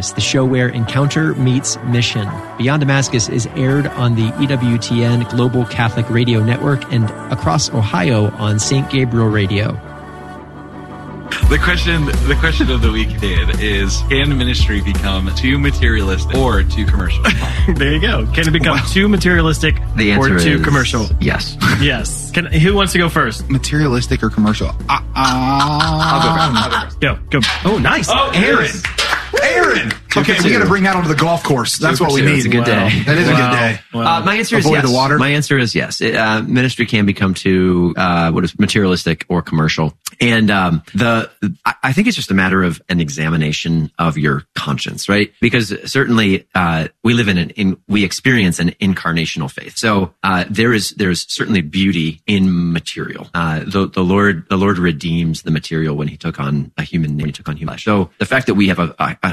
Damascus, the show where encounter meets mission. Beyond Damascus is aired on the EWTN Global Catholic Radio Network and across Ohio on St. Gabriel Radio. The question of the week, Dan, is can ministry become too materialistic or too commercial? There you go. Can it become too materialistic or too commercial? Yes. Yes. Who wants to go first? Materialistic or commercial? I'll go first. Go. Oh, nice. Oh, Aaron. Okay, we got to bring that onto the golf course. That's what we need. It's a good day. That is a good day. My answer is Avoid yes. the water? My answer is yes. Ministry can become too materialistic or commercial, and I think it's just a matter of an examination of your conscience, right? Because certainly we live we experience an incarnational faith, so there is certainly beauty in material. The Lord redeems the material when He took on human flesh. So the fact that we have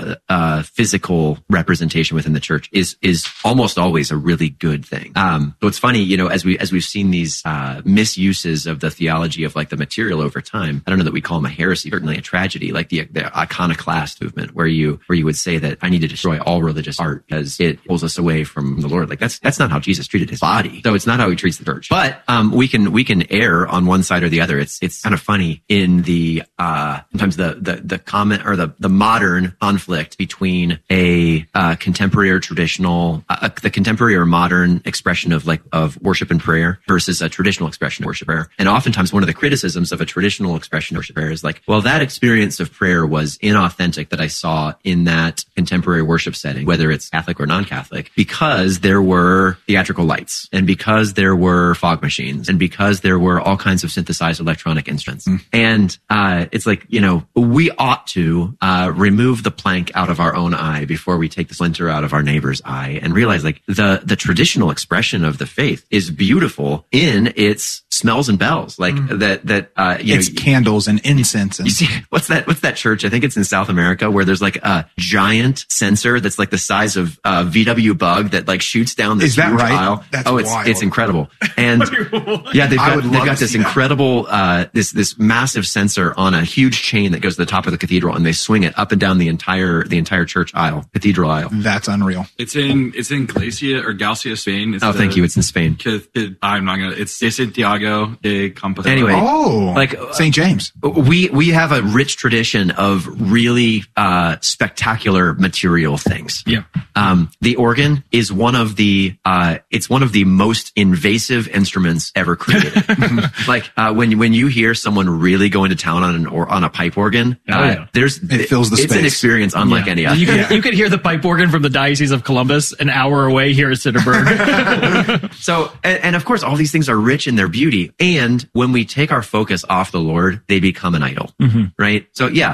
a physical representation within the church is almost always a really good thing. So it's funny, as we've seen these misuses of the theology of like the material over time. I don't know that we call them a heresy, certainly a tragedy, like the iconoclast movement, where you would say that I need to destroy all religious art because it pulls us away from the Lord. Like that's not how Jesus treated His body. So it's not how He treats the church. But we can err on one side or the other. It's kind of funny in the sometimes the comment or the modern conflict between a contemporary or traditional, the contemporary or modern expression of worship and prayer versus a traditional expression of worship and prayer. And oftentimes one of the criticisms of a traditional expression of worship and prayer is like, well, that experience of prayer was inauthentic that I saw in that contemporary worship setting, whether it's Catholic or non-Catholic, because there were theatrical lights and because there were fog machines and because there were all kinds of synthesized electronic instruments. And it's like, we ought to remove the plank out of our own eye before we take the splinter out of our neighbor's eye and realize like the traditional expression of the faith is beautiful in its smells and bells, like it's candles and incense. And you see, what's that church? I think it's in South America where there's like a giant censer that's like the size of a VW Bug that like shoots down this huge aisle. That's wild. It's incredible. And yeah, they've got this incredible, this massive censer on a huge chain that goes to the top of the cathedral, and they swing it up and down the entire church aisle, cathedral aisle. That's unreal. It's in Galicia, Spain. Thank you. It's in Spain. I'm not gonna. It's Santiago de Compostela. Anyway, St. James. We have a rich tradition of really spectacular material things. Yeah. The organ is one of the most invasive instruments ever created. Like when you hear someone really going to town on a pipe organ, it fills the space. It's an experience unlike any other. You could hear the pipe organ from the Diocese of Columbus an hour away here at Sitterberg. So, and of course, all these things are rich in their beauty. And when we take our focus off the Lord, they become an idol, right? So yeah,